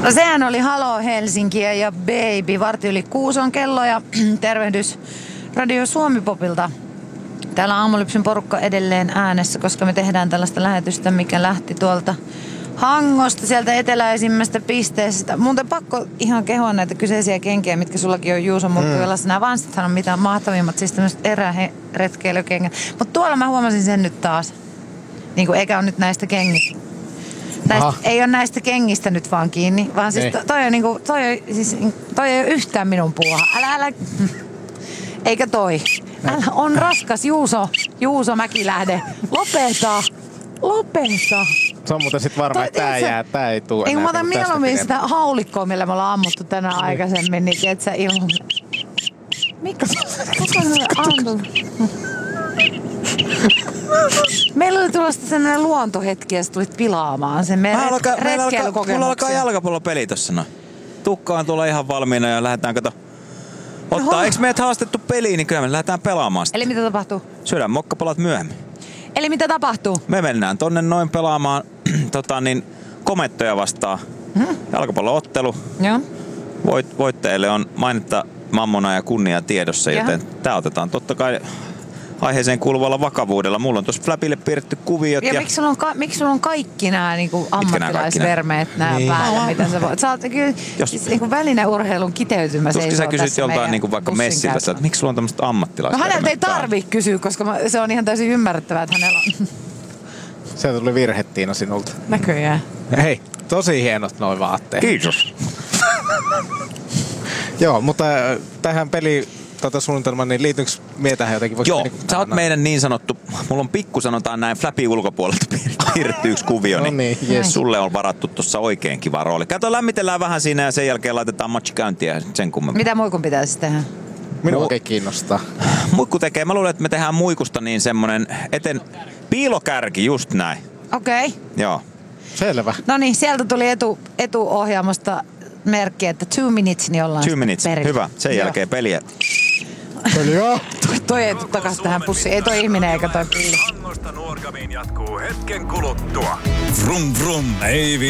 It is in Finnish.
No sehän oli Halo Helsinkiä ja Baby. 6:15 on kello ja tervehdys Radio Suomi-popilta. Täällä Aamulypsyn porukka edelleen äänessä, koska me tehdään tällaista lähetystä, mikä lähti tuolta Hangosta, sieltä eteläisimmästä pisteestä. Muuten pakko ihan kehoa näitä kyseisiä kenkiä, mitkä sullakin on Juuso Murkkujalassa. Nämä Vanstathan on mitään mahtavimmat, siis tämmöiset eräretkeilykengät. Mutta tuolla mä huomasin sen nyt taas. Niin eikä ole nyt näistä kengistä. Ei ole näistä kengistä nyt vaan kiinni, vaan siis toi ei ole yhtään minun puuha. Älä. Eikä toi. On raskas, Juuso Mäkilähde. Lopeta. Se on muuten sit varma, että tää ei tuu enää. Eikö mä otan mieluummin sitä haulikkoa, millä me ollaan ammuttu tänään aikaisemmin, niin tiedät sä ilman. Mikko, koko ajan meillä oli tulosta sellainen luontohetki ja sä tulit pilaamaan sen meidän retkeilykokemuksen. Mulla alkaa jalkapallopeli tossa noin. Tukka on tuolla ihan valmiina ja lähdetään ottaa. Eikö meidät haastettu peliin, niin kyllä me lähdetään pelaamaan sitä. Eli mitä tapahtuu? Syödään mokkapalat myöhemmin. Eli mitä tapahtuu? Me mennään tonne noin pelaamaan Komettoja vastaan. Jalkapalloottelu. Joo. Voittajille on mainetta, mammona ja kunnia tiedossa, joten tää otetaan totta kai aiheeseen kuuluvalla vakavuudella. Mulla on tuossa Flapille piirretty kuviot. Ja miksi sulla on kaikki nämä niinku ammattilaisvermeet nää päällä, mitä sä voit? Sä oot kyllä niinku välineurheilun kiteytymä seisoo tässä sä kysyt joltain niinku vaikka Messiltä, että miksi sulla on tämmöiset ammattilaisvermeet? No häneltä ei tarvi kysyä, koska se on ihan täysin ymmärrettävää, että hänellä on. Sieltä tuli virhe, Tiina, sinulta. Näköjään. Hei, tosi hienot noi vaatteet. Kiitos. Joo, mutta tähän suunnitelmaan, niin liittyykö mietähän jotenkin? Joo, sä oot meidän niin sanottu, mulla on pikku sanotaan näin Flapin ulkopuolelta piirretty yksi kuvio, niin yes. Sulle on varattu tuossa oikein kiva rooli. Kato, lämmitellään vähän siinä ja sen jälkeen laitetaan matchi käyntiä ja sen kummemmin. Mitä muikun pitäisi tehdä? Minua oikein kiinnostaa. Muikku tekee, mä luulen, että me tehdään muikusta niin semmonen piilokärki, just näin. Okei. Joo. Selvä. No niin, sieltä tuli etuohjaamosta merkki, että 2 minutes, niin ollaan 2 minutes, perillä. hyvä. Sen jälkeen peliä. Toi ei tule takas tähän pussiin. Ei toi ihminen eikä toi pilli. Hangosta Nuorgamiin jatkuu hetken kuluttua. Vrum vrum, Eivi